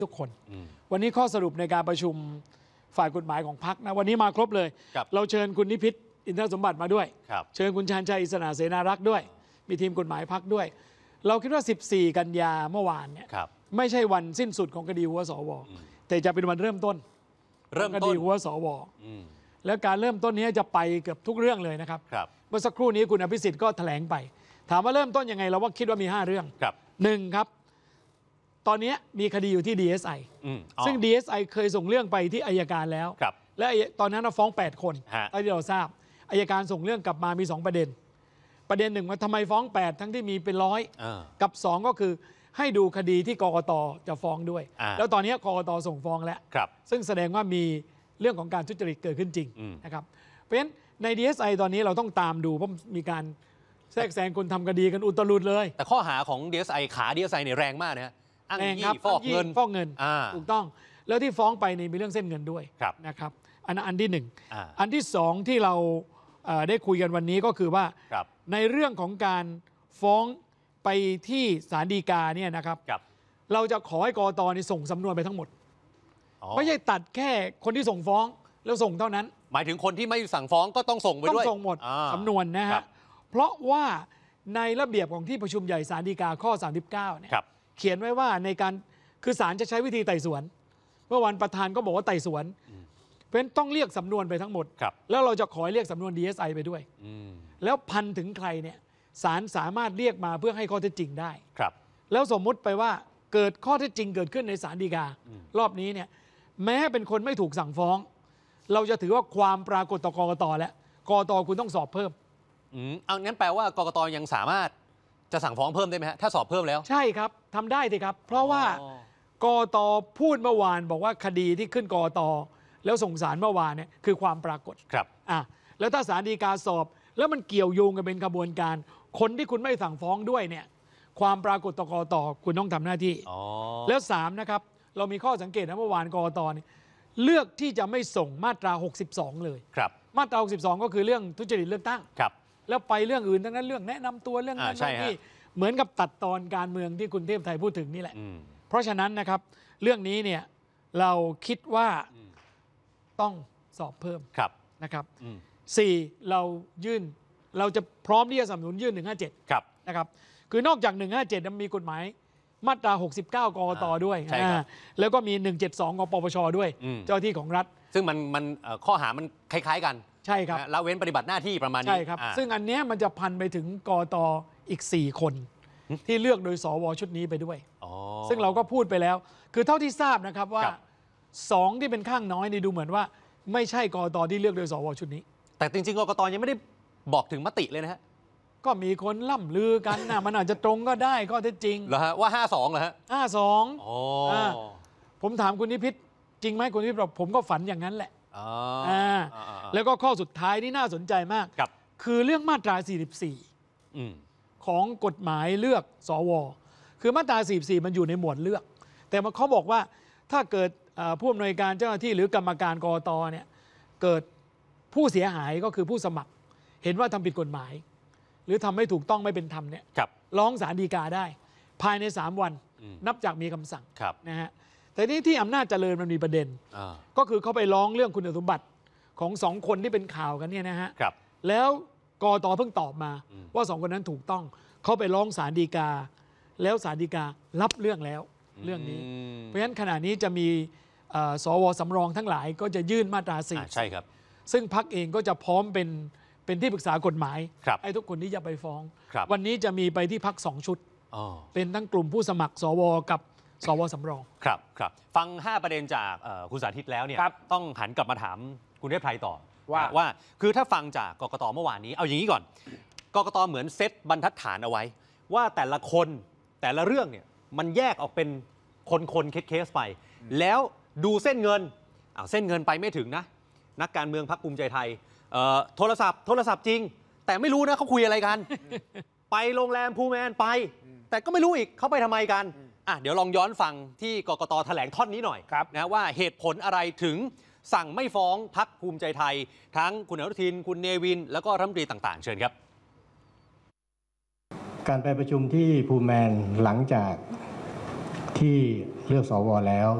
ทุกคนวันนี้ข้อสรุปในการประชุมฝ่ายกฎหมายของพรรคนะวันนี้มาครบเลยเราเชิญคุณนิพิษอินทรสมบัติมาด้วยเชิญคุณชาญชัยอิสระเสนารักษ์ด้วยมีทีมกฎหมายพรรคด้วยเราคิดว่า14 กันยาเมื่อวานเนี่ยไม่ใช่วันสิ้นสุดของคดีหัวสวแต่จะเป็นวันเริ่มต้นคดีหัวสวแล้วการเริ่มต้นนี้จะไปเกือบทุกเรื่องเลยนะครับเมื่อสักครู่นี้คุณอภิสิทธิ์ก็แถลงไปถามว่าเริ่มต้นยังไงเราว่าคิดว่ามี5 เรื่องหนึ่งครับตอนนี้มีคดีอยู่ที่ DSI ซึ่ง DSI เคยส่งเรื่องไปที่อัยการแล้วและตอนนั้นเราฟ้อง8 คนที่เราทราบอัยการส่งเรื่องกลับมามี2 ประเด็นหนึ่งว่าทำไมฟ้อง8ทั้งที่มีเป็น100กับ2ก็คือให้ดูคดีที่กกต.จะฟ้องด้วยแล้วตอนนี้กกต.ส่งฟ้องแล้วซึ่งแสดงว่ามีเรื่องของการทุจริตเกิดขึ้นจริงนะครับเพราะฉะนั้นใน DSI ตอนนี้เราต้องตามดูเพราะมีการแทรกแซงคนทำคดีกันอุตลุดเลยแต่ข้อหาของ DSI ขา DSI เนี่ยแรงมากนะฮะอ้างยี่ฟอกเงินถูกต้องแล้วที่ฟ้องไปนี่มีเรื่องเส้นเงินด้วยนะครับอันที่1อันที่2ที่เราได้คุยกันวันนี้ก็คือว่าในเรื่องของการฟ้องไปที่ศาลฎีกาเนี่ยนะครับเราจะขอให้กกต.ส่งสำนวนไปทั้งหมดไม่ใช่ตัดแค่คนที่ส่งฟ้องแล้วส่งเท่านั้นหมายถึงคนที่ไม่สั่งฟ้องก็ต้องส่งไปด้วยต้องส่งหมดสำนวนนะฮะเพราะว่าในระเบียบของที่ประชุมใหญ่ศาลฎีกาข้อ39เนี่ยเขียนไว้ว่าในการคือศาลจะใช้วิธีไต่สวนเมื่อวันประธานก็บอกว่าไต่สวนเพราะฉะนั้นต้องเรียกสำนวนไปทั้งหมดแล้วเราจะขอเรียกสำนวน DSI ไปด้วยแล้วพันถึงใครเนี่ยศาลสามารถเรียกมาเพื่อให้ข้อเท็จจริงได้แล้วสมมุติไปว่าเกิดข้อเท็จจริงเกิดขึ้นในศาลฎีการอบนี้เนี่ยแม้เป็นคนไม่ถูกสั่งฟ้องเราจะถือว่าความปรากฏต่อกกต.และกกต.คุณต้องสอบเพิ่มเอางั้นแปลว่ากกต.ยังสามารถจะสั่งฟ้องเพิ่มได้ไหมฮะถ้าสอบเพิ่มแล้วใช่ครับทำได้สิครับเพราะว่ากกต.พูดเมื่อวานบอกว่าคดีที่ขึ้นกกต.แล้วส่งศาลเมื่อวานเนี่ยคือความปรากฏแล้วถ้าศาลฎีกาสอบแล้วมันเกี่ยวโยงกันเป็นขบวนการคนที่คุณไม่สั่งฟ้องด้วยเนี่ยความปรากฏต่อกกต.คุณต้องทำหน้าที่แล้ว3นะครับเรามีข้อสังเกตนะเมื่อวานกกต.เลือกที่จะไม่ส่งมาตรา62เลยมาตรา62ก็คือเรื่องทุจริตเลือกตั้งแล้วไปเรื่องอื่นทั้งนั้นเรื่องแนะนำตัวเรื่องนั้นนี่เหมือนกับตัดตอนการเมืองที่คุณเทพไทยพูดถึงนี่แหละเพราะฉะนั้นนะครับเรื่องนี้เนี่ยเราคิดว่าต้องสอบเพิ่มนะครับ4เราจะพร้อมที่จะสนับสนุนยื่น157นะครับคือนอกจาก157มันมีกฎหมายมาตรา69กกต.ด้วยแล้วก็มี172ของปปช.ด้วยเจ้าที่ของรัฐซึ่งมันข้อหามันคล้ายๆกันใช่ครับละเว้นปฏิบัติหน้าที่ประมาณนี้ใช่ครับซึ่งอันนี้มันจะพันไปถึงกกต.อีก4 คนที่เลือกโดยสวชุดนี้ไปด้วยซึ่งเราก็พูดไปแล้วคือเท่าที่ทราบนะครับว่า2ที่เป็นข้างน้อยนี่ดูเหมือนว่าไม่ใช่กกต.ที่เลือกโดยสวชุดนี้แต่จริงๆกกต.ยังไม่ได้บอกถึงมติเลยนะฮะก็มีคนล่ำลือกันนะมันอาจจะตรงก็ได้ข้อเท็จจริงเหรอฮะว่า52เหรอฮะ 52ผมถามคุณนิพิษจริงไหมคุณนิพิษบอกผมก็ฝันอย่างนั้นแหละแล้วก็ข้อสุดท้ายนี่น่าสนใจมากคือเรื่องมาตรา44ของกฎหมายเลือกสวคือมาตรา44มันอยู่ในหมวดเลือกแต่เขาบอกว่าถ้าเกิดผู้อำนวยการเจ้าหน้าที่หรือกรรมการกกต.เนี่ยเกิดผู้เสียหายก็คือผู้สมัครเห็นว่าทำผิดกฎหมายหรือทำไม่ถูกต้องไม่เป็นธรรมเนี่ยร้องศาลฎีกาได้ภายใน3 วันนับจากมีคำสั่งนะฮะแต่นี่ที่อำนาจเจริญมันมีประเด็นก็คือเขาไปร้องเรื่องคุณสมบัติของ2 คนที่เป็นข่าวกันเนี่ยนะฮะแล้วกกต.เพิ่งตอบมาว่า2 คนนั้นถูกต้องเขาไปร้องศาลฎีกาแล้วศาลฎีการับเรื่องแล้วเรื่องนี้เพราะฉะนั้นขณะนี้จะมีสวสำรองทั้งหลายก็จะยื่นมาตรา4 ใช่ครับซึ่งพรรคเองก็จะพร้อมเป็นที่ปรึกษากฎหมายให้ทุกคนที่จะไปฟ้องวันนี้จะมีไปที่พรรค2 ชุดเป็นทั้งกลุ่มผู้สมัครสวกับสวสำรองครับฟัง5 ประเด็นจากคุณสาธิตแล้วเนี่ยต้องหันกลับมาถามคุณเทพไทยต่อว่าคือถ้าฟังจากกกต.เมื่อวานนี้เอาอย่างนี้ก่อนกกต.เหมือนเซตบรรทัดฐานเอาไว้ว่าแต่ละคนแต่ละเรื่องเนี่ยมันแยกออกเป็นคนเคสไปแล้วดูเส้นเงินไปไม่ถึงนะนักการเมืองพรรคภูมิใจไทยโทรศัพท์จริงแต่ไม่รู้นะเขาคุยอะไรกัน ไปโรงแรมพูแมนไปแต่ก็ไม่รู้อีกเขาไปทำไมกันเดี๋ยวลองย้อนฟังที่กกต.แถลงท่อนนี้หน่อยนะว่าเหตุผลอะไรถึงสั่งไม่ฟ้องพรรคภูมิใจไทยทั้งคุณอนุทินคุณเนวินแล้วก็รัฐมนตรีต่างๆเชิญครับการไปประชุมที่พูแมนหลังจากที่เลือกสวแล้ว